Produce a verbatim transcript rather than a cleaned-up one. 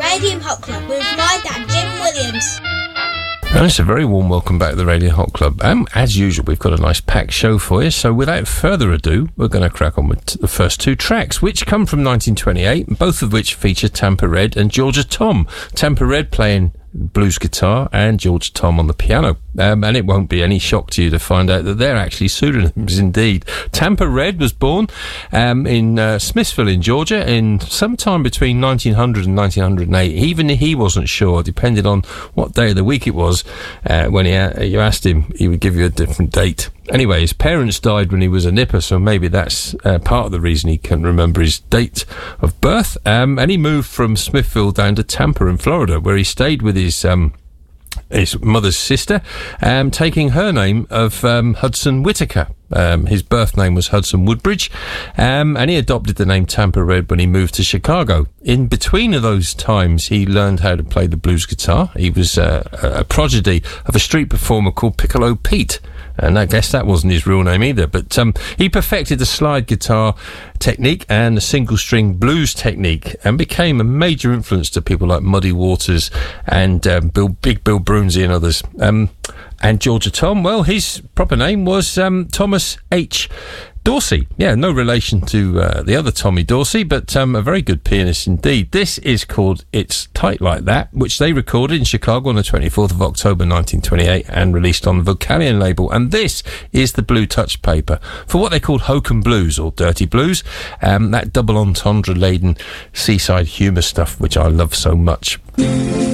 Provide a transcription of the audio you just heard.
Radium Hot Club with my dad, Jim Williams. And it's a very warm welcome back to the Radio Hot Club. Um, as usual, we've got a nice packed show for you. So without further ado, we're going to crack on with t- the first two tracks, which come from nineteen twenty-eight, both of which feature Tampa Red and Georgia Tom. Tampa Red playing blues guitar and Georgia Tom on the piano. Um, and it won't be any shock to you to find out that they're actually pseudonyms indeed. Tampa Red was born um, in uh, Smithville in Georgia in sometime between nineteen hundred and nineteen oh eight. Even he wasn't sure, depending on what day of the week it was. Uh, when he a- you asked him, he would give you a different date. Anyway, his parents died when he was a nipper, so maybe that's uh, part of the reason he can't remember his date of birth. Um, and he moved from Smithville down to Tampa in Florida, where he stayed with his um, his mother's sister, um, taking her name of um, Hudson Whitaker. Um, his birth name was Hudson Woodbridge, um, and he adopted the name Tampa Red when he moved to Chicago. In between of those times, he learned how to play the blues guitar. He was uh, a prodigy of a street performer called Piccolo Pete, and I guess that wasn't his real name either. But um, he perfected the slide guitar technique and the single-string blues technique, and became a major influence to people like Muddy Waters and um, Bill, Big Bill Broonzy and others. Um, and Georgia Tom, well, his proper name was um, Thomas H. Dorsey. Yeah, no relation to uh, the other Tommy Dorsey, but um, a very good pianist indeed. This is called It's Tight Like That, which they recorded in Chicago on the twenty-fourth of October nineteen twenty-eight and released on the Vocalion label. And this is the Blue Touch paper for what they called Hokum Blues, or Dirty Blues, um, that double entendre-laden seaside humour stuff, which I love so much.